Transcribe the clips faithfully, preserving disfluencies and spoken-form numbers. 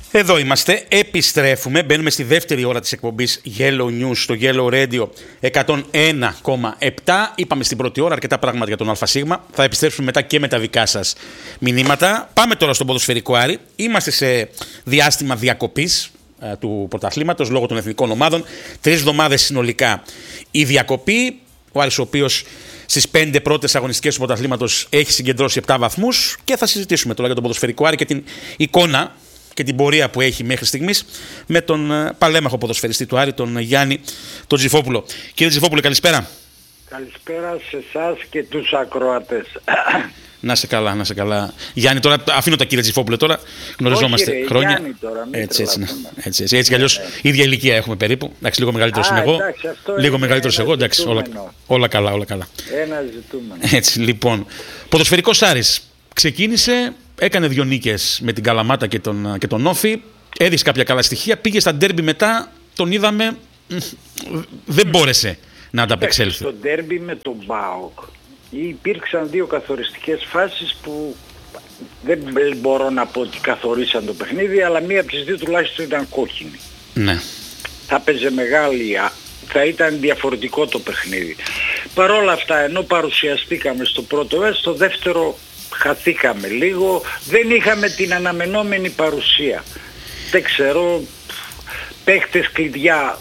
Εδώ είμαστε, επιστρέφουμε, μπαίνουμε στη δεύτερη ώρα της εκπομπής Yellow News στο Yellow Radio εκατόν ένα κόμμα επτά. Είπαμε στην πρώτη ώρα αρκετά πράγματα για τον ΑΣ. Θα επιστρέψουμε μετά και με τα δικά σας μηνύματα. Πάμε τώρα στον ποδοσφαιρικό Άρη. Είμαστε σε διάστημα διακοπής ε, του πρωταθλήματος λόγω των εθνικών ομάδων. Τρεις εβδομάδες συνολικά η διακοπή. Ο Άρης ο οποίος στις πέντε πρώτες αγωνιστικές του πρωταθλήματος έχει συγκεντρώσει επτά βαθμούς και θα συζητήσουμε τώρα για τον ποδοσφαιρικό Άρη και την εικόνα και την πορεία που έχει μέχρι στιγμής με τον παλέμαχο ποδοσφαιριστή του Άρη, τον Γιάννη τον Τζιφόπουλο. Κύριε Τζιφόπουλο, καλησπέρα. Καλησπέρα σε εσάς και τους ακροατές. Να σε καλά, να σε καλά. Γιάννη, τώρα αφήνω τα κύριε Τζιφόπουλο τώρα. Γνωριζόμαστε Όχι, ρε, χρόνια. Γιάννη τώρα, έτσι, έτσι, έτσι, έτσι, έτσι κι αλλιώς η ίδια ηλικία έχουμε περίπου. Εντάξει, λίγο μεγαλύτερος είμαι εγώ. Λίγο μεγαλύτερος εγώ. Εντάξει, όλα, όλα καλά, όλα καλά. Ένα ζητούμενο. Έτσι, λοιπόν. Ποδοσφαιρικός Άρης ξεκίνησε. Έκανε δύο νίκες με την Καλαμάτα και τον, και τον Όφη. Έδειξε κάποια καλά στοιχεία. Πήγε στα ντέρμπι μετά. Τον είδαμε. Δεν μπόρεσε να ανταπεξέλθει. Στο ντέρμπι με τον ΠΑΟΚ υπήρξαν δύο καθοριστικές φάσεις που δεν μπορώ να πω ότι καθορίσαν το παιχνίδι, αλλά μία από τις δύο τουλάχιστον ήταν κόκκινη. Ναι. Θα παίζε μεγάλη, θα ήταν διαφορετικό το παιχνίδι. Παρ' όλα αυτά, ενώ παρουσιαστήκαμε στο πρώτο ΕΣ, στο δεύτερο χαθήκαμε λίγο, δεν είχαμε την αναμενόμενη παρουσία. Δεν ξέρω, παίχτες κλειδιά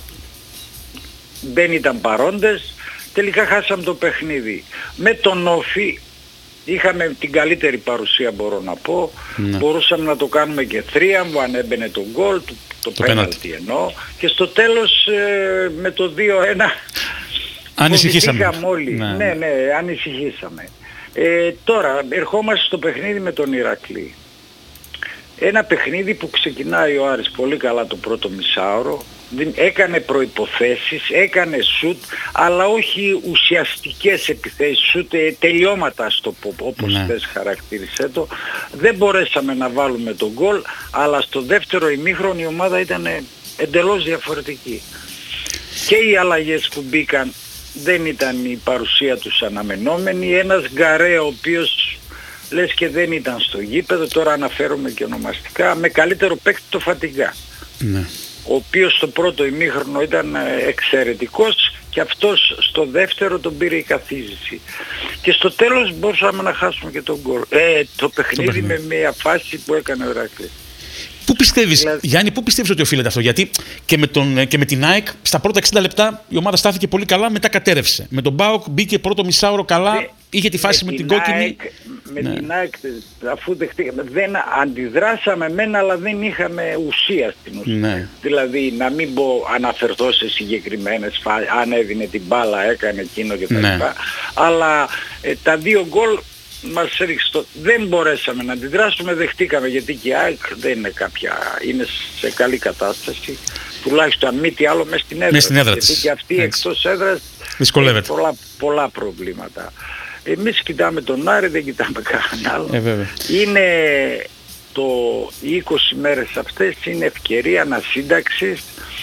δεν ήταν παρόντες, τελικά χάσαμε το παιχνίδι. Με τον Όφη είχαμε την καλύτερη παρουσία, μπορώ να πω, ναι. Μπορούσαμε να το κάνουμε και θρίαμβο αν έμπαινε το γκολ, το, το, το πέναλτι εννοώ, και στο τέλος ε, με το δύο ένα ανησυχήσαμε όλοι. Ναι, ναι, ναι, ανησυχήσαμε. Ε, τώρα ερχόμαστε στο παιχνίδι με τον Ηρακλή. Ένα παιχνίδι που ξεκινάει ο Άρης πολύ καλά το πρώτο μισάωρο, έκανε προϋποθέσεις, έκανε σουτ, αλλά όχι ουσιαστικές επιθέσεις, σουτ, τελειώματα στο πω, όπως ναι. θες χαρακτήρισε το. Δεν μπορέσαμε να βάλουμε τον γκολ, αλλά στο δεύτερο ημίχρονο η ομάδα ήταν εντελώς διαφορετική. Και οι αλλαγές που μπήκαν δεν ήταν η παρουσία τους αναμενόμενη. Ένας Γκαρέ ο οποίος λες και δεν ήταν στο γήπεδο, τώρα αναφέρομαι και ονομαστικά, με καλύτερο παίκτη το Φατιγκά. Ναι. Ο οποίος στο πρώτο ημίχρονο ήταν εξαιρετικός και αυτός στο δεύτερο τον πήρε η καθίζηση. Και στο τέλος μπορούσαμε να χάσουμε και τον γκολ. Ε, το παιχνίδι, το παιχνίδι με μια φάση που έκανε ο Ηρακλής. Πού πιστεύεις, δηλαδή... Γιάννη, πού πιστεύεις ότι οφείλεται αυτό? Γιατί και με, τον, και με την ΑΕΚ στα πρώτα εξήντα λεπτά η ομάδα στάθηκε πολύ καλά, μετά κατέρευσε. Με τον ΠΑΟΚ μπήκε πρώτο μισάωρο καλά, ε, είχε τη φάση με, με την, την κόκκινη. ΑΕΚ, με ναι. την ΑΕΚ, αφού δεχτήκαμε, δεν αντιδράσαμε μένα, αλλά δεν είχαμε ουσία στην ουσία. Ναι. Δηλαδή, να μην πω αναφερθώ σε συγκεκριμένες φάσεις, αν έδινε την μπάλα, έκανε εκείνο κτλ. Ναι. Αλλά ε, τα δύο γκολ μας έριξε το... Δεν μπορέσαμε να αντιδράσουμε, δεχτήκαμε, γιατί και η ΑΕΚ δεν είναι κάποια... είναι σε καλή κατάσταση, τουλάχιστον αν μη τι άλλο μες στην έδρα, έδρα γιατί της. Και αυτή έτσι. Εκτός έδρας δυσκολεύεται. Πολλά, πολλά προβλήματα. Εμείς κοιτάμε τον Άρη, δεν κοιτάμε κανέναν άλλο. Ε, βέβαια. Είναι το... οι είκοσι μέρες αυτές είναι ευκαιρία ανασύνταξης,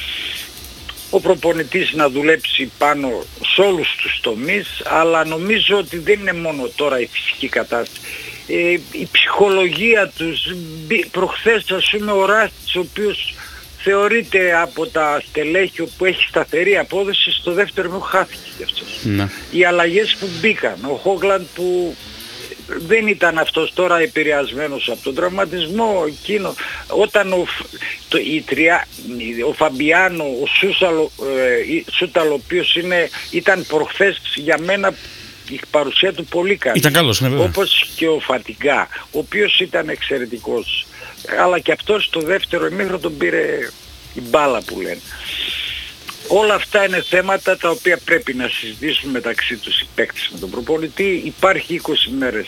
ο προπονητής να δουλέψει πάνω σε όλους τους τομείς, αλλά νομίζω ότι δεν είναι μόνο τώρα η φυσική κατάσταση. Ε, η ψυχολογία τους, προχθές ας πούμε ο Ράστης, ο οποίος θεωρείται από τα στελέχη που έχει σταθερή απόδοση, στο δεύτερο μου χάθηκε και αυτός. Ναι. Οι αλλαγές που μπήκαν, ο Χόγλαντ που δεν ήταν αυτός τώρα επηρεασμένος από τον τραυματισμό, εκείνο, όταν ο, το, η τριά, ο Φαμπιάνο, ο Σούσαλο, ε, Σούταλο, ο οποίος είναι, ήταν προχθές για μένα η παρουσία του πολύ καλή. Ήταν καλός, ναι, βέβαια. Όπως και ο Φατιγκά, ο οποίος ήταν εξαιρετικός. Αλλά και αυτός το δεύτερο ημίχρονο τον πήρε η μπάλα που λένε. Όλα αυτά είναι θέματα τα οποία πρέπει να συζητήσουν μεταξύ τους οι παίκτες με τον προπονητή. Υπάρχει είκοσι μέρες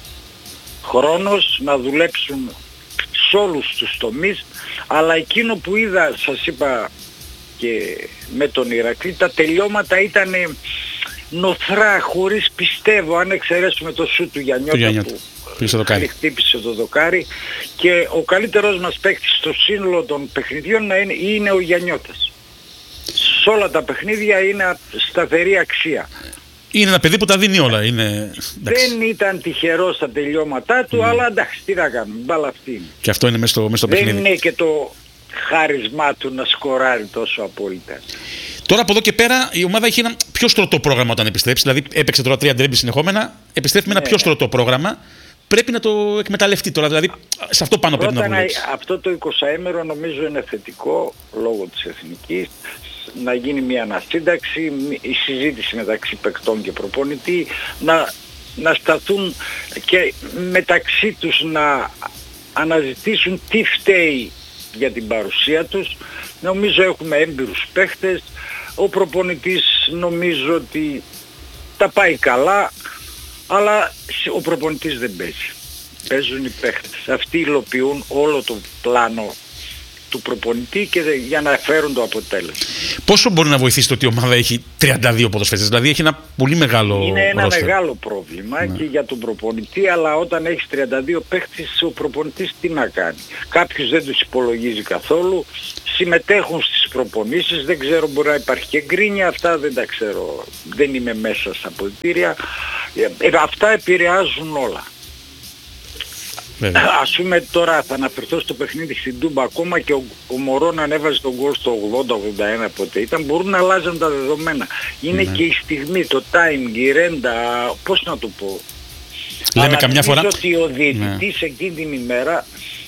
χρόνος να δουλέψουν σε όλους τους τομείς, αλλά εκείνο που είδα, σας είπα και με τον Ηρακλή, τα τελειώματα ήταν νοθρά, χωρίς πιστεύω, αν εξαιρέσουμε το σου του Γιαννιώτα που χτύπησε το δοκάρι, και ο καλύτερος μας παίκτης στο σύνολο των παιχνιδιών να είναι, είναι ο Γιαννιώτας. Σε όλα τα παιχνίδια είναι σταθερή αξία. Είναι ένα παιδί που τα δίνει όλα. Είναι... Δεν ήταν τυχερό στα τελειώματά του, mm. αλλά εντάξει, τι να κάνουμε, μπάλα αυτή είναι. Και αυτό είναι μέσα στο, μέσα στο δεν παιχνίδι. Δεν είναι και το χάρισμά του να σκοράρει τόσο απόλυτα. Τώρα από εδώ και πέρα η ομάδα έχει ένα πιο στρωτό πρόγραμμα όταν επιστρέψει. Δηλαδή έπαιξε τώρα τρία ντέρμπι συνεχόμενα, επιστρέφει με ένα ναι. πιο στρωτό πρόγραμμα. Πρέπει να το εκμεταλλευτεί τώρα. Δηλαδή σε αυτό πάνω Πρώτα πρέπει να δουλέψει. Αυτό το εικοσαήμερο νομίζω είναι θετικό λόγω της εθνικής. Να γίνει μια ανασύνταξη, η συζήτηση μεταξύ παικτών και προπονητή, να, να σταθούν και μεταξύ τους να αναζητήσουν τι φταίει για την παρουσία τους. Νομίζω έχουμε έμπειρους παίχτες, ο προπονητής νομίζω ότι τα πάει καλά, αλλά ο προπονητής δεν παίζει. Παίζουν οι παίχτες. Αυτοί υλοποιούν όλο το πλάνο του προπονητή και για να φέρουν το αποτέλεσμα. Πόσο μπορεί να βοηθήσει το ότι η ομάδα έχει τριάντα δύο ποδοσφαιριστές, δηλαδή έχει ένα πολύ μεγάλο Είναι ένα ρόστερ. μεγάλο πρόβλημα ναι. και για τον προπονητή, αλλά όταν έχεις τριάντα δύο παίχτες ο προπονητής τι να κάνει. Κάποιους δεν τους υπολογίζει καθόλου, συμμετέχουν στις προπονήσεις, δεν ξέρω, μπορεί να υπάρχει και γκρίνια, αυτά δεν τα ξέρω, δεν είμαι μέσα στα αποδυτήρια. Ε, αυτά επηρεάζουν όλα. Βέβαια. Ας πούμε τώρα θα αναφερθώ στο παιχνίδι στην Τούμπα, ακόμα και ο, ο Μωρόν ανέβαζε τον γκολ στο ογδόντα ογδόντα ένα ποτέ ήταν, μπορούν να αλλάζουν τα δεδομένα. Είναι ναι. και η στιγμή, το time, η ρέντα, πώς να το πω. Λέμε αλλά καμιά φορά ότι ο διαιτητής ναι. εκείνη την ημέρα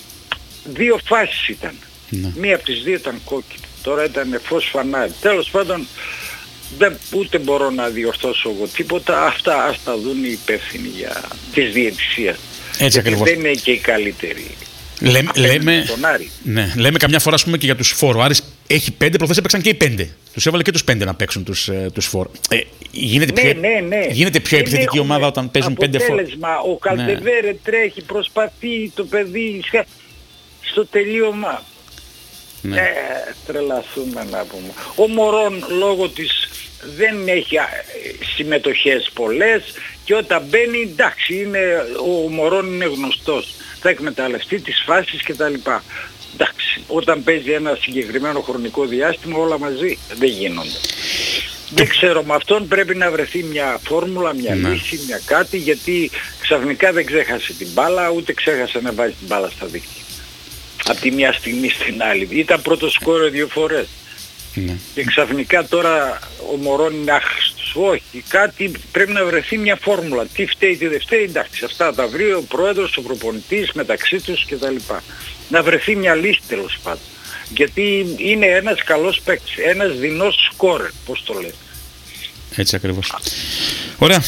δύο φάσεις ήταν. Ναι. Μία από τις δύο ήταν κόκκινη, τώρα ήταν φως φανάρι. Τέλος πάντων δεν, ούτε μπορώ να διορθώσω εγώ τίποτα, αυτά ας τα δουν οι υπεύθυνοι για της διαιτησίας. Έτσι ακριβώς. Δεν είναι και η καλύτερη. Λέ, λέμε, ναι, λέμε καμιά φορά ας πούμε, και για τους φόρ. Ο Άρης έχει πέντε, προχθές έπαιξαν και οι πέντε. Τους έβαλε και τους πέντε να παίξουν τους, τους φόρ. Ε, γίνεται, ναι, πιο, ναι, ναι. γίνεται πιο επιθετική ομάδα όταν παίζουν πέντε φόρ. Αποτέλεσμα, ο Καλτεβέρε ναι. τρέχει, προσπαθεί το παιδί στο τελείωμα. Ναι. Ε, τρελαθούμε να πούμε. Ο Μωρόν λόγω της δεν έχει συμμετοχές πολλές και όταν μπαίνει εντάξει είναι, ο Μωρόν είναι γνωστός, θα εκμεταλλευτεί τις φάσεις και τα λοιπά. Εντάξει, όταν παίζει ένα συγκεκριμένο χρονικό διάστημα όλα μαζί δεν γίνονται. Δεν ξέρω, με αυτόν πρέπει να βρεθεί μια φόρμουλα, μια ναι. λύση, μια κάτι, γιατί ξαφνικά δεν ξέχασε την μπάλα, ούτε ξέχασε να βάζει την μπάλα στα δίκτυα. Από τη μια στιγμή στην άλλη. Ήταν πρώτο σκόρε δύο φορές. Ναι. Και ξαφνικά τώρα ο Μωρόν είναι άχρηστος. Όχι, κάτι πρέπει να βρεθεί μια φόρμουλα. Τι φταίει, τι δεν φταίει, εντάξει, αυτά τα βρει ο πρόεδρος, ο προπονητής μεταξύ τους κτλ. Να βρεθεί μια λύση τέλος πάντων. Γιατί είναι ένας καλός παίκτης, ένας δεινός σκόρερ, πώς το λέτε. Έτσι ακριβώς. Ωραία.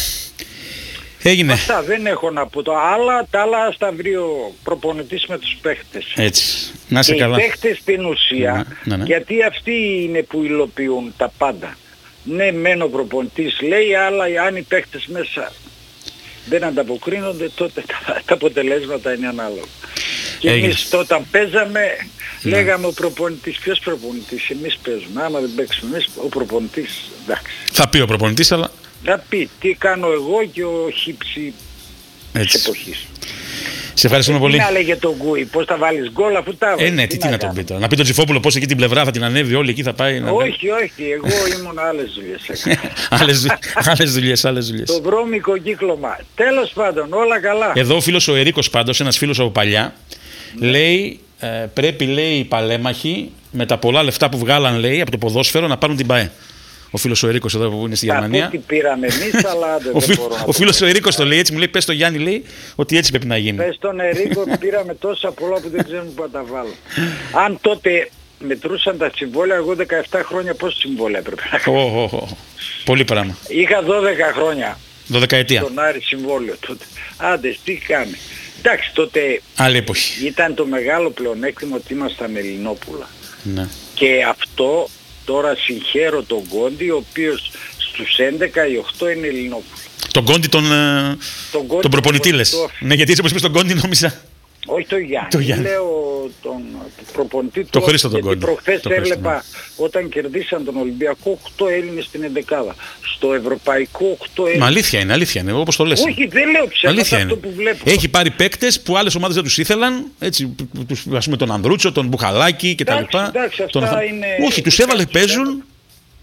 Έγινε. Αυτά δεν έχω να πω. Το άλλα, τα άλλα στα βρει ο προπονητής με τους παίχτες. Έτσι. Να είσαι καλά. Οι παίχτες στην ουσία, ναι, ναι, ναι. γιατί αυτοί είναι που υλοποιούν τα πάντα. Ναι, μεν ο προπονητής λέει, αλλά αν οι παίχτες μέσα δεν ανταποκρίνονται, τότε τα, τα αποτελέσματα είναι ανάλογα. Και Έγινε. εμείς όταν παίζαμε, ναι. λέγαμε ο προπονητής, ποιος προπονητής, εμείς παίζουμε. Άμα δεν παίξουμε εμείς, ο προπονητής, εντάξει. Θα πει ο προπονητής, αλλά... Να πει τι κάνω εγώ και ο χύψη της εποχής. Σε ευχαριστούμε πολύ. Τι να λέγε τον Γκούι, πώς θα βάλεις γκολ αφού τα βάλεις. Ε, ναι, τι, τι να, να τον πει τώρα. Να πει τον Τζιφόπουλο πώς εκεί την πλευρά θα την ανέβει όλη εκεί θα πάει. Να... Όχι, όχι, εγώ ήμουν άλλες δουλειές. άλλες δουλειές, άλλες δουλειές. Το βρώμικο κύκλωμα. Τέλος πάντων, όλα καλά. Εδώ ο φίλος ο Ερίκος πάντως, ένας φίλος από παλιά, ναι. λέει ε, πρέπει λέει οι παλέμαχοι με τα πολλά λεφτά που βγάλαν λέει από το ποδόσφαιρο να πάρουν την ΠΑΕ. Ο φίλος ο Ερίκος εδώ που είναι στη Γερμανία. Τι πήραμε εμείς, αλλά δεν, ο δεν μπορώ να Ο φίλος ο Ερίκος το λέει έτσι, μου λέει πες στο Γιάννη λέει ότι έτσι πρέπει να γίνει. Πες στον Ερίκο πήραμε τόσα πολλά που δεν ξέρουμε που θα τα βάλω. Αν τότε μετρούσαν τα συμβόλαια, εγώ δεκαεπτά χρόνια πόσα συμβόλαια έπρεπε να κάνω. Oh, oh, oh. Πολύ πράγμα. Είχα δώδεκα χρόνια. Δωδεκαετία. Στον Άρη συμβόλαιο τότε. Άντε, τι κάνει. Εντάξει, τότε άλλη εποχή. Ήταν το μεγάλο πλεονέκτημα ότι ήμασταν Ελληνόπουλα. Ναι. Και αυτό τώρα συγχαίρω τον Κόντι, ο οποίος στους έντεκα ή οκτώ είναι Ελληνόπουλο. Τον Κόντι τον, τον, τον προπονητή λες. Το... Ναι, γιατί έτσι όπως είπες τον Κόντι νόμιζα. Όχι το Γιάννη, το Γιάννη. Λέω τον το προπονητή το Χρήστο τον Κόντι. Γιατί προχθές το έβλεπα Χρήστο, ναι. όταν κερδίσαν τον Ολυμπιακό οκτώ Έλληνες στην ενδεκάδα. Στο Ευρωπαϊκό οκτώ Έλληνες. Μα αλήθεια είναι, αλήθεια είναι, όπως το λες. Όχι, δεν λέω ψέματα αυτό που βλέπω. Έχει πάρει παίκτες που άλλες ομάδες δεν τους ήθελαν, έτσι, τους, ας πούμε τον Ανδρούτσο, τον Μπουχαλάκη κτλ. Εντάξει, εντάξει, τον... αυτά είναι... Όχι, τους έβαλε, παίζουν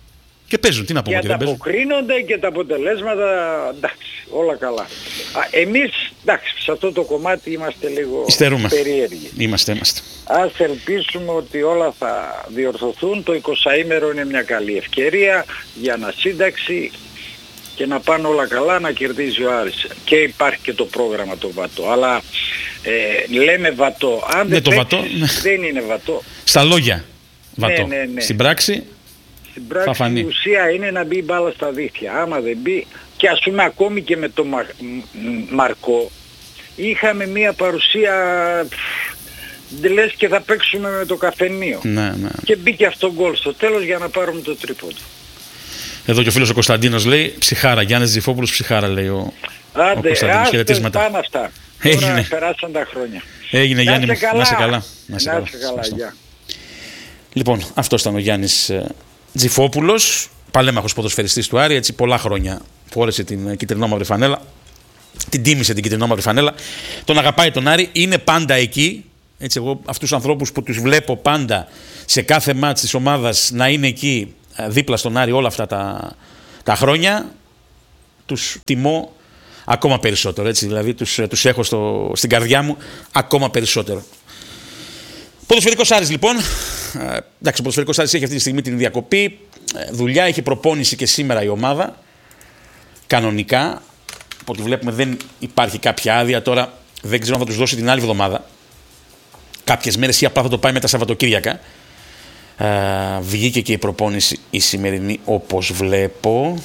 Και παίζουν, τι να πούμε. Και ανταποκρίνονται και τα αποτελέσματα, εντάξει, όλα καλά. Α, εμείς, εντάξει, σε αυτό το κομμάτι είμαστε λίγο Ιστερούμε. περίεργοι. Είμαστε, είμαστε. Ας ελπίσουμε ότι όλα θα διορθωθούν. Το εικοσαήμερο είναι μια καλή ευκαιρία για ανασύνταξη και να πάνε όλα καλά, να κερδίζει ο Άρης. Και υπάρχει και το πρόγραμμα το βατό. Αλλά ε, λέμε βατό. Αν δεν το παίξεις, βατό, ναι. δεν είναι βατό. Στα λόγια βατό. Ναι, ναι, ναι. Στην πράξη, Στην πράξη η ουσία είναι να μπει η μπάλα στα δίχτυα. Άμα δεν μπει, και ας πούμε ακόμη και με τον Μα... Μαρκό, είχαμε μια παρουσία, λες και θα παίξουμε με το καφενείο. Ναι, ναι. Και μπήκε αυτό γκολ στο τέλος για να πάρουμε το τρίποντο. Εδώ και ο φίλος ο Κωνσταντίνος λέει ψυχάρα, Γιάννης Τζιφόπουλος ψυχάρα, λέει ο, Άντε, ο Κωνσταντίνος. Χαιρετίσματα. Πάνε αυτά. Έγινε. Τώρα περάσαν τα χρόνια. Έγινε, Γιάννη μου. Να είσαι καλά. Να είσαι καλά. καλά. Γεια. Λοιπόν, αυτός ήταν ο Γιάννης Τζιφόπουλος, παλέμαχος ποδοσφαιριστής του Άρη, έτσι πολλά χρόνια φόρεσε την κυτρινόμαυρη φανέλα, την τίμησε την κυτρινόμαυρη φανέλα, τον αγαπάει τον Άρη, είναι πάντα εκεί. Έτσι, εγώ αυτούς τους ανθρώπους που τους βλέπω πάντα σε κάθε μάτς της ομάδας να είναι εκεί δίπλα στον Άρη όλα αυτά τα, τα χρόνια, τους τιμώ ακόμα περισσότερο. Έτσι, δηλαδή τους, τους έχω στο, στην καρδιά μου ακόμα περισσότερο. Ποδοσφαιρικός Άρης λοιπόν. Ε, εντάξει, ο Ποδοσφαιρικός Άρης έχει αυτή τη στιγμή την διακοπή. Ε, δουλειά, έχει προπόνηση και σήμερα η ομάδα. Κανονικά. Από ό,τι βλέπουμε δεν υπάρχει κάποια άδεια. Τώρα δεν ξέρω αν θα τους δώσει την άλλη εβδομάδα. Κάποιες μέρες ή απλά θα το πάει με τα Σαββατοκύριακα. Ε, βγήκε και η προπόνηση η σημερινή όπως βλέπω.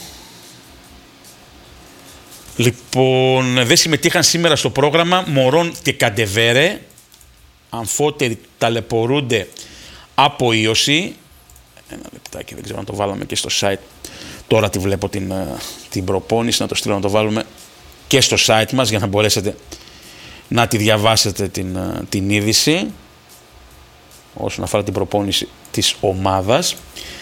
Λοιπόν, δεν συμμετείχαν σήμερα στο πρόγραμμα Μωρόν και Καντεβέρε. Αμφότεροι ταλαιπωρούνται από ίωση. Ένα λεπτάκι, δεν ξέρω αν το βάλαμε και στο site. Τώρα τη βλέπω την, την προπόνηση, να το στείλω να το βάλουμε και στο site μας για να μπορέσετε να τη διαβάσετε την, την είδηση όσον αφορά την προπόνηση της ομάδας.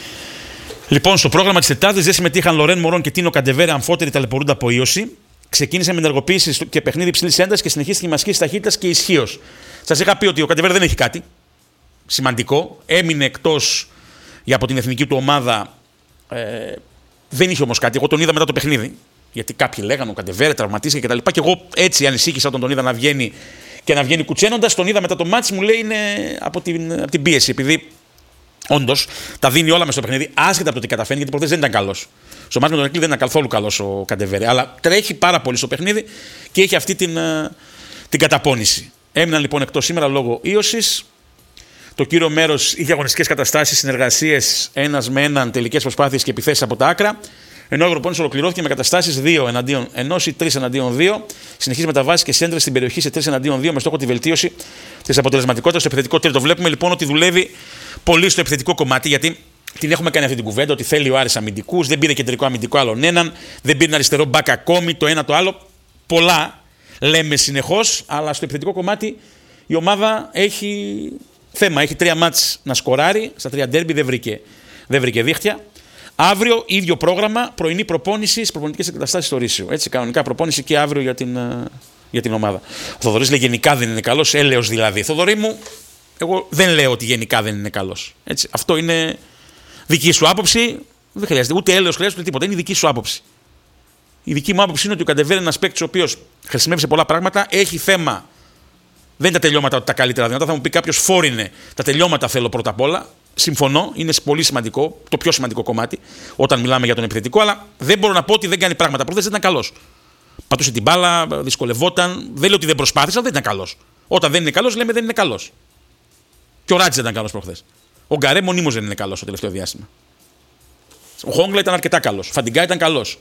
Λοιπόν, στο πρόγραμμα της Τετάρτης δεν συμμετείχαν Λορέν Μωρόν και Τίνο Καντεβέρε, αμφότεροι ταλαιπωρούνται από ίωση. Ξεκίνησε με ενεργοποίηση και παιχνίδι υψηλής έντασης και συνεχίστηκε η μασική ταχύτητας και ισχύως. Σας είχα πει ότι ο Καντεβέρε δεν έχει κάτι σημαντικό. Έμεινε εκτός για από την εθνική του ομάδα. Ε, δεν είχε όμως κάτι. Εγώ τον είδα μετά το παιχνίδι. Γιατί κάποιοι λέγανε ο Καντεβέρε τραυματίστηκε κτλ. Και εγώ έτσι ανησύχησα όταν τον είδα να βγαίνει και να βγαίνει κουτσένοντας. Τον είδα μετά το μάτς, μου λέει είναι από την, από την πίεση. Επειδή όντως τα δίνει όλα μες στο παιχνίδι, άσχετα από το τι καταφέρνει, γιατί προχθές δεν ήταν καλός. Στο μάτς με τον Εκλή δεν ήταν καθόλου καλός ο Καντεβέρε. Αλλά τρέχει πάρα πολύ στο παιχνίδι και έχει αυτή την, την καταπώνηση. Έμειναν λοιπόν εκτός σήμερα λόγω ίωσης. Το κύριο μέρος είχε αγωνιστικές καταστάσεις, συνεργασίες ένας με έναν, τελικές προσπάθειες και επιθέσεις από τα άκρα. Ενώ η προπόνηση ολοκληρώθηκε με καταστάσεις δύο εναντίον ενός ή τρεις εναντίον δύο. Συνεχίζει μεταβάσεις και σέντρες στην περιοχή σε τρεις εναντίον δύο με στόχο τη βελτίωση της αποτελεσματικότητας στο επιθετικό τρίτο. Βλέπουμε λοιπόν ότι δουλεύει πολύ στο επιθετικό κομμάτι, γιατί την έχουμε κάνει αυτή την κουβέντα ότι θέλει ο Άρης αμυντικούς, δεν πήρε κεντρικό αμυντικό άλλον έναν, δεν πήρε αριστερό μπακ ακόμη, το ένα το άλλο. Πολλά λέμε συνεχώς, αλλά στο επιθετικό κομμάτι η ομάδα έχει θέμα. Έχει τρία μάτς να σκοράρει, στα τρία ντέρμπι δεν βρήκε, δεν βρήκε δίχτυα. Αύριο ίδιο πρόγραμμα, πρωινή προπόνηση στις προπονητικές εγκαταστάσεις στο Ρήσιο. Έτσι, κανονικά προπόνηση και αύριο για την, για την ομάδα. Ο Θοδωρής λέει γενικά δεν είναι καλός, έλεος δηλαδή. Θοδωρή μου, εγώ δεν λέω ότι γενικά δεν είναι καλός. Έτσι, αυτό είναι δική σου άποψη, δεν χρειάζεται ούτε έλεος, χρειάζεται ούτε τίποτα. Είναι η δική σου άποψη. Η δική μου άποψη είναι ότι ο Καντεβέρε είναι ένας παίκτης ο οποίος χρησιμεύει σε πολλά πράγματα, έχει θέμα. Δεν είναι τα τελειώματα τα καλύτερα δυνατά. Θα μου πει κάποιος φόρινε. Τα τελειώματα θέλω πρώτα απ' όλα. Συμφωνώ, είναι πολύ σημαντικό, το πιο σημαντικό κομμάτι όταν μιλάμε για τον επιθετικό, αλλά δεν μπορώ να πω ότι δεν κάνει πράγματα. Προχθές δεν ήταν καλός. Πατούσε την μπάλα, δυσκολευόταν. Δεν λέω ότι δεν προσπάθησε, αλλά δεν ήταν καλός. Όταν δεν είναι καλός, λέμε δεν είναι καλός. Και ο Ράτζης δεν ήταν καλός προχθές. Ο Γκαρέ μονίμως δεν είναι καλός το τελευταίο διάστημα. Ο Χόγκλα ήταν αρκετά καλός. Ο Φαντιγκά ήταν καλός.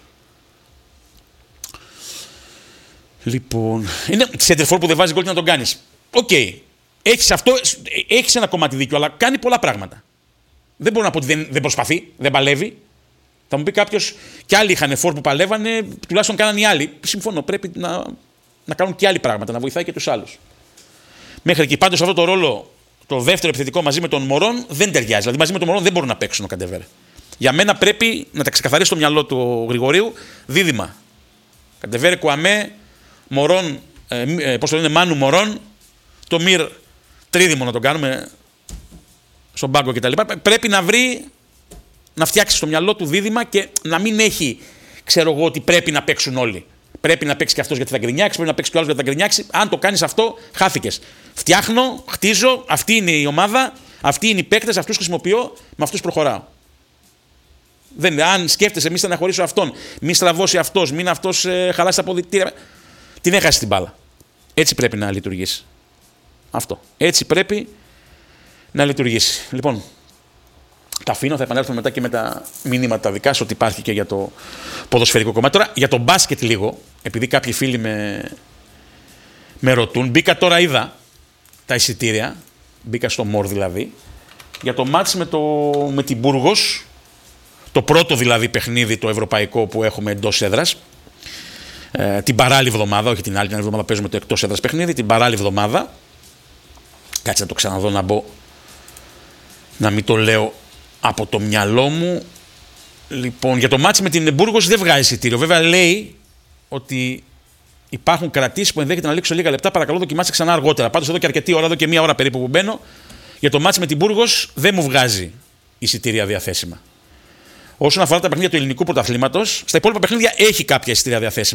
Λοιπόν. Είναι σεντερφόρ που δεν βάζει γκολ και να τον κάνεις. Οκ. Okay. Έχεις αυτό, έχεις ένα κομμάτι δίκιο, αλλά κάνει πολλά πράγματα. Δεν μπορώ να πω ότι δεν, δεν προσπαθεί, δεν παλεύει. Θα μου πει κάποιος, κι άλλοι είχαν φόρ που παλεύανε, τουλάχιστον κάναν οι άλλοι. Συμφωνώ, πρέπει να, να κάνουν και άλλοι πράγματα, να βοηθάει και τους άλλους. Μέχρι εκεί πάντως αυτό το ρόλο, το δεύτερο επιθετικό μαζί με τον Μωρόν, δεν ταιριάζει. Δηλαδή μαζί με τον Μωρόν δεν μπορούν να παίξουν ο Καντεβέρε. Για μένα πρέπει να τα ξεκαθαρίσει στο μυαλό του Γρηγορίου δίδυμα. Καντεβέρε, Κουαμέ, Μωρόν, ε, ε, πώς το λένε, Μάνου Μωρόν, το Μυρ. Τρίδημο να τον κάνουμε στον πάγκο κτλ. Πρέπει να βρει να φτιάξει στο μυαλό του δίδυμα και να μην έχει, ξέρω εγώ, ότι πρέπει να παίξουν όλοι. Πρέπει να παίξει και αυτός γιατί θα γκρινιάξει, πρέπει να παίξει και ο άλλος γιατί θα γκρινιάξει. Αν το κάνεις αυτό, χάθηκες. Φτιάχνω, χτίζω, αυτή είναι η ομάδα, αυτοί είναι οι παίκτες, αυτούς χρησιμοποιώ, με αυτούς προχωράω. Δεν, αν σκέφτεσαι, μη στεναχωρήσω αυτόν, μη στραβώσει αυτός, μην αυτός ε, χαλάσει τα αποδυτήρια. Την έχασε την μπάλα. Έτσι πρέπει να λειτουργήσει. Αυτό. Έτσι πρέπει να λειτουργήσει. Λοιπόν, τα αφήνω, θα επανέλθουμε μετά και με τα μηνύματα τα δικά σου, ότι υπάρχει και για το ποδοσφαιρικό κομμάτι. Τώρα, για το μπάσκετ λίγο, επειδή κάποιοι φίλοι με, με ρωτούν, μπήκα τώρα, είδα τα εισιτήρια, μπήκα στο Μορ δηλαδή, για το μάτς με, το, με την Μπούργος, το πρώτο δηλαδή παιχνίδι το ευρωπαϊκό που έχουμε εντός έδρας, ε, την παράλληλη εβδομάδα, όχι την άλλη, την άλλη εβδομάδα παίζουμε το εκτός έδρας παιχνίδι, την παράλληλη εβδομάδα, κάτσε να το ξαναδώ να μπω, να μην το λέω από το μυαλό μου. Λοιπόν, για το μάτς με την Μπούργος δεν βγάζει εισιτήριο. Βέβαια λέει ότι υπάρχουν κρατήσεις που ενδέχεται να λήξουν λίγα λεπτά. Παρακαλώ, δοκιμάστε ξανά αργότερα. Πάντως εδώ και αρκετή ώρα, εδώ και μία ώρα περίπου που μπαίνω, για το μάτς με την Μπούργος δεν μου βγάζει εισιτήρια διαθέσιμα. Όσον αφορά τα παιχνίδια του ελληνικού πρωταθλήματος, στα υπόλοιπα παιχνίδια έχει κάποια εισιτήρια διαθέσιμα.